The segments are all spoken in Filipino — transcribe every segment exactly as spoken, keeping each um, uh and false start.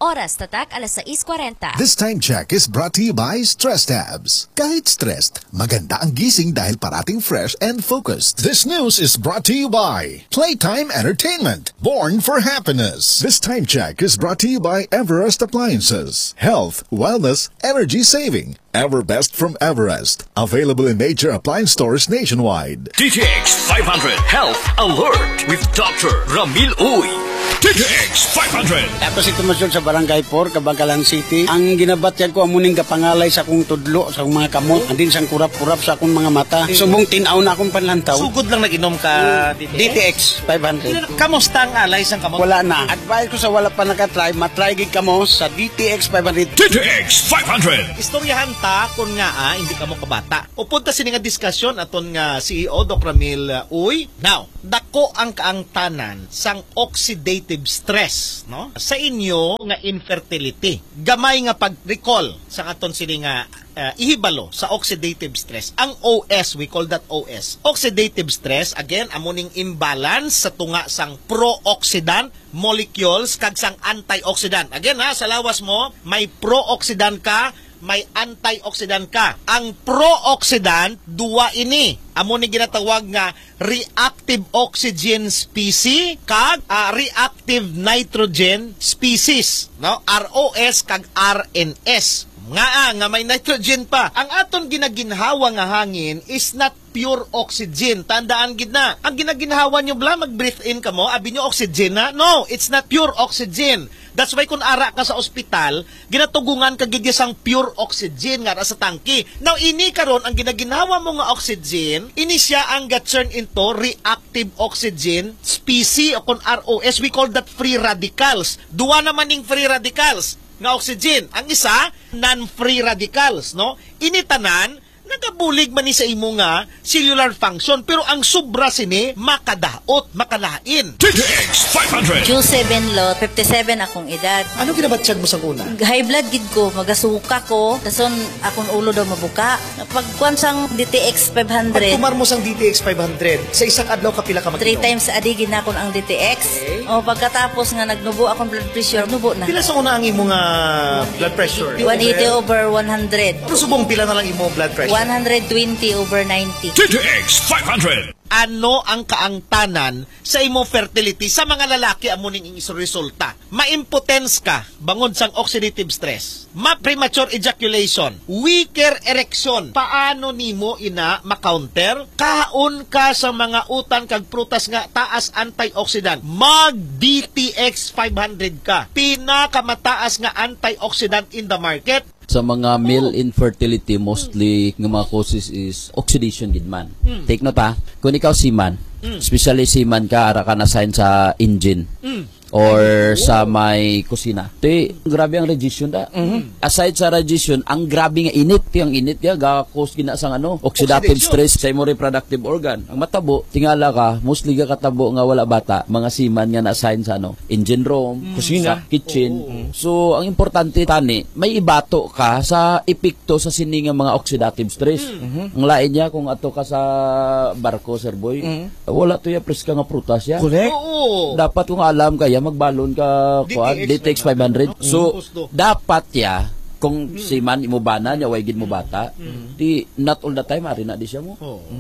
Oras tatak alas sais kuwarenta. This time check is brought to you by Stress Tabs. Kahit stressed, maganda ang gising dahil parating fresh and focused. This news is brought to you by Playtime Entertainment, born for happiness. This time check is brought to you by Everest Appliances. Health, wellness, energy saving. Everbest from Everest. Available in major appliance stores nationwide. D T X five hundred Health Alert with Doctor Ramil Uy. D T X five hundred. Ato si Tumasyon sa Barangay four, Kabagalan City. Ang ginabatyag ko amuning kapangalay sa akong tudlo, sa akong mga kamot. Andin sang kurap-kurap sa akong mga mata. Subong tinaw na akong panlantaw. Sugod lang nag-inom ka, D T X? D T X five hundred. Kamusta ang alay sang kamot? Wala na. Advice ko sa wala pa nakatry, matry gig kamo sa D T X five hundred. D T X five hundred. Istoryahan ta kung nga ah, hindi ka mo kabata. Upunta sini nga diskusyon aton nga C E O Doc Ramil uh, Uy. Now, dako ang kaangtanan sang oxidative stress, no? Sa inyo nga infertility. Gamay nga pag-recall sa aton sini nga uh, ihibalo sa oxidative stress. Ang O S, we call that O S. Oxidative stress, again, amuning imbalance sa tunga sang pro-oxidant molecules kag sang antioxidant. Again ha, sa lawas mo, may pro-oxidant ka, may antioxidant ka. Ang pro-oxidant, duwa ini. Amo ni ginatawag nga reactive oxygen species kag uh, reactive nitrogen species, no? R O S kag R N S. Nga nga may nitrogen pa. Ang aton ginaginhawa nga hangin is not pure oxygen. Tandaan gid na. Ang ginaginhawa nyo bla mag-breathe in ka mo, abi nyo oxygen na? No, it's not pure oxygen. That's why kung ara ka sa ospital, ginatugungan ka gid sang pure oxygen nga sa tangki. Now ini karon ang ginaginhawa mo nga oxygen, ini siya ang get turn into reactive oxygen species o kung R O S, we call that free radicals. Duwa naman ning free radicals nga oxygen. Ang isa, non-free radicals, no? Initanan, nagabulig man ni sa imo nga cellular function, pero ang sobra sini makadaot, makalain. D T X five hundred. Q seven lot, fifty-seven akong edad. Ano ginabatyag mo sa una? High blood gid ko, magasuka ko, dason akong ulo daw mabuka. Pagkuan sang D T X five hundred. Pag kumar mo sang D T X five hundred, sa isang adlaw ka pila ka mag-inom? Three times a day ginakon ang D T X. Okay. O pagkatapos nga nagnubo akong blood pressure, nubo na. Pila sa una ang imo nga blood pressure? one eighty over one hundred. Ano subong pila na lang imo blood pressure? one twenty over ninety. D T X five hundred. Ano ang kaangtanan sa imong fertility sa mga lalaki amo ning resulta? Ma-impotence ka bangod sang oxidative stress, ma-premature ejaculation, weaker erection. Paano nimo ina ma-counter? Kaon ka sa mga utan kag prutas nga taas antioxidant. Mag-D T X five hundred ka. Pinakamataas nga antioxidant in the market. Sa mga male infertility, mostly ng mga causes is oxidation gid man. Mm. Take note ha, kung ikaw seaman, mm. especially seaman ka, ara ka na-sign sa engine. Mm. Or sa may kusina. Te, grabe ang radiation da. Mm-hmm. Aside sa radiation, ang grabe nga init. Ang init nga, ga-cause gina sang ano, oxidative stress sa imong reproductive organ. Ang matabo, tingala ka, mostly ka katabo nga wala bata, mga seaman nga na-assign sa ano, engine room, mm. kusina, sa kitchen. Oh, oh. So, ang importante tani, may ibato ka sa epekto sa sini nga mga oxidative stress. Mm-hmm. Ang lain niya, kung ato ka sa barko, sir boy, mm-hmm. wala to ya preska nga prutas ya. Correct. Oo. Dapat kung alam kaya magbalon ka kuan D T X five hundred. So dapat ya kung si man imo bana nya way gid mo bata, di not all the time ari na di siya mo.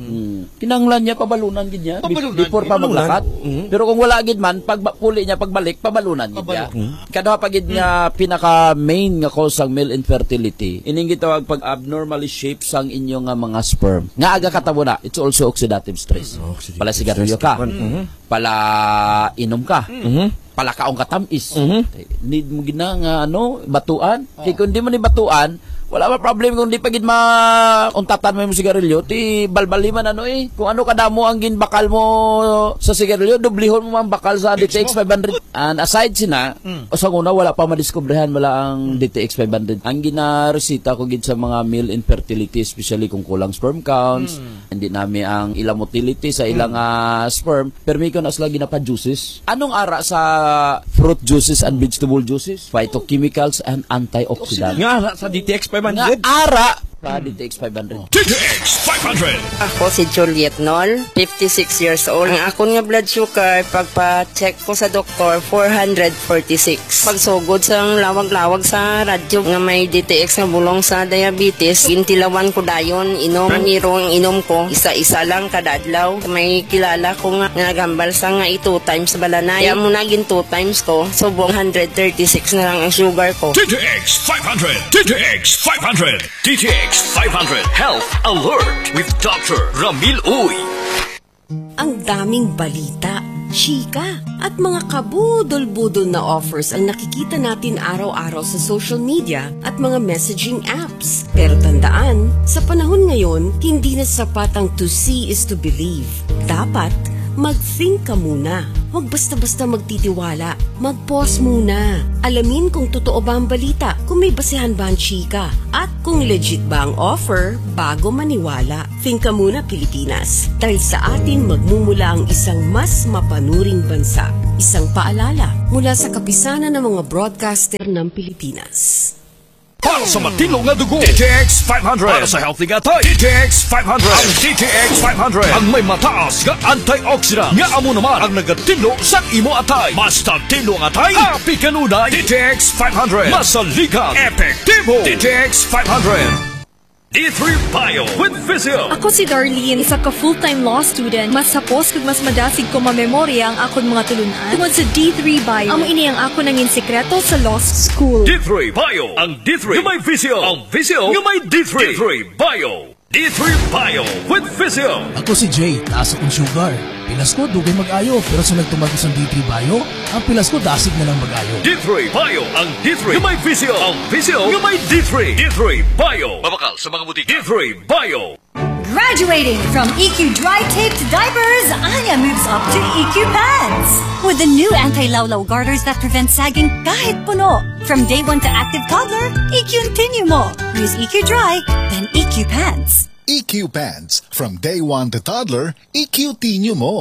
Mm. Kinanglan niya pabalunan gid niya before pa maglakat. Pero kung wala gid man pag puli niya pagbalik pabalunan gid niya. Kada pa gid nga pinaka main nga cause sang male infertility, ining gitawag pag abnormally shaped sang inyo nga mga sperm. Nga aga katabo na, it's also oxidative stress. Pala sigarilyo ka. Pala inom ka. Pala kaong katamis. Mm-hmm. Need mo gina nga ano, batuan. Oh. Kaya kung di mo ni batuan, wala ba problem kung di pagid ma untatan mo yung sigarilyo, ti balbali man ano eh. Kung ano kadamo ang ginbakal mo sa sigarilyo, dublihon mo man bakal sa D T X five hundred. And aside sina, mm. o sa una wala pa madiskobrehan wala ang D T X five hundred. Ang ginaresita ko gid sa mga male infertility, especially kung kulang sperm counts, mm. hindi nami ang ilang motility sa ilang mm. uh, sperm, permi ko na sila ginapa juices. Anong ara sa fruit juices and vegetable juices? Phytochemicals and antioxidants. Nga sa D T X five hundred. Nga ara ka D T X five hundred. D T X five hundred. Ako si Juliet Nol, fifty-six years old. Ang akon nga blood sugar, pagpa-check ko sa doktor, four forty-six. Pagsugod sa lawag-lawag sa radyo nga may D T X nga bulong sa diabetes, gintilawan ko dayon, inom, niro ang inom ko, isa-isa lang kada adlaw. May kilala ko nga nagambal sa nga two times balanay. Kaya muna gin two times ko, subong one thirty-six na lang ang sugar ko. D T X five hundred. D T X five hundred. D T X five hundred Health Alert with Doctor Ramil Uy. Ang daming balita, chika, at mga kabudol-budol na offers ang nakikita natin araw-araw sa social media at mga messaging apps. Pero tandaan, sa panahon ngayon, hindi na sapat ang to see is to believe. Dapat, mag-think ka muna. Huwag basta-basta magtitiwala. Mag-pause muna. Alamin kung totoo ba ang balita, kung may basehan ba ang chika, at kung legit ba ang offer bago maniwala. Think ka muna, Pilipinas. Dahil sa atin magmumula ang isang mas mapanuring bansa. Isang paalala mula sa kapisanan ng mga broadcaster ng Pilipinas. Para sa matilong na dugo, D T X five hundred. Para sa healthy nga tayo, D T X five hundred. Ang D T X five hundred ang may mataas nga antioxidant nga amo naman ang nagatilo sa imo atay. Mas tagtilo nga atay, happy kanunay. D T X five hundred masaligan, epektibo. D T X five hundred. D three Bio with Visio. Ako si Darlene, isa ka full-time law student. Mas sapos kag mas madasig ko mamemorya ang akon mga tulunan tungod sa D three Bio. Amo ini ang ako nangin sekreto sa law school. D three Bio. Ang D three nga may Visio. Ang Visio nga may D three. D three Bio. D three Bio with Visio. Ako si Jay, taas akong sugar. Pilas ko, dugay mag-ayo. Pero sa nagtumagos ang D three Bio, ang pilas ko dasig na lang mag-ayo. D three Bio. Ang D three nga may Visio. Ang Visio nga may D three. D three Bio. Mabakal sa mga butika. D three Bio. Graduating from E Q Dry Taped Diapers, Anya moves up to E Q Pants. With the new anti-lawlaw garters that prevent sagging kahit puno. From day one to active toddler, E Q Continue mo. Use E Q Dry, then E Q Pants. E Q Pants. From day one to toddler, E Q Tinyo mo.